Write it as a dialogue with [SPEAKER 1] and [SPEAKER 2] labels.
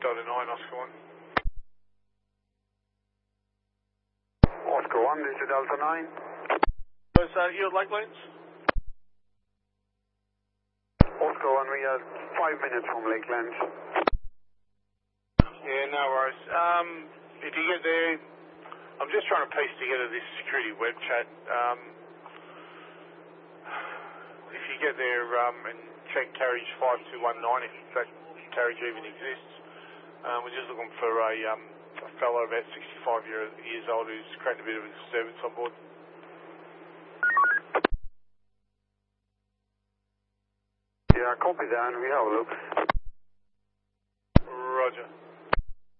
[SPEAKER 1] Delta 9, Oscar 1.
[SPEAKER 2] Oscar 1, this is Delta 9.
[SPEAKER 1] Is that your Lakelands?
[SPEAKER 2] Oscar 1, we are 5 minutes from Lakelands.
[SPEAKER 1] Yeah, no worries. If you get there, I'm just trying to piece together this security web chat. If you get there and check carriage 5219, if that carriage even exists, we're just looking for a fellow about 65 years old who's creating a bit of a disturbance on board.
[SPEAKER 2] Yeah, copy that, we have a look.
[SPEAKER 1] Roger.